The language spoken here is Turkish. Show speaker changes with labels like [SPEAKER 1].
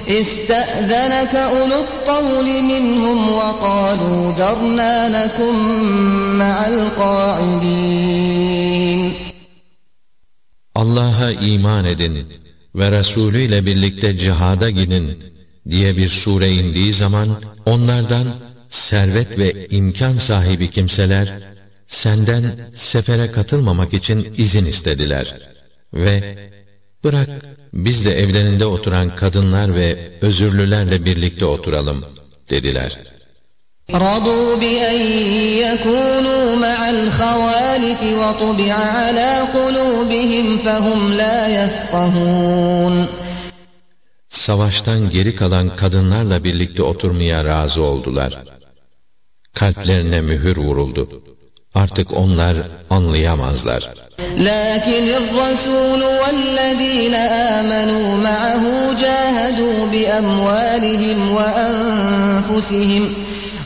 [SPEAKER 1] استأذنك أولو الطول منهم وقالوا ذرنا نكن مع القاعدين.
[SPEAKER 2] Allah'a iman edin ve Resulü ile birlikte cihada gidin diye bir sure indiği zaman onlardan servet ve imkan sahibi kimseler senden sefere katılmamak için izin istediler ve bırak biz de evlerinde oturan kadınlar ve özürlülerle birlikte oturalım dediler.
[SPEAKER 1] رضوا بأن يكونوا مع الخوالف وطبع على قلوبهم فهم لا يفقهون.
[SPEAKER 2] Savaştan geri kalan kadınlarla birlikte oturmaya razı oldular. Kalplerine mühür vuruldu. Artık onlar anlayamazlar.
[SPEAKER 1] لكن الرسول والذين آمنوا معه جاهدوا بأموالهم وأنفسهم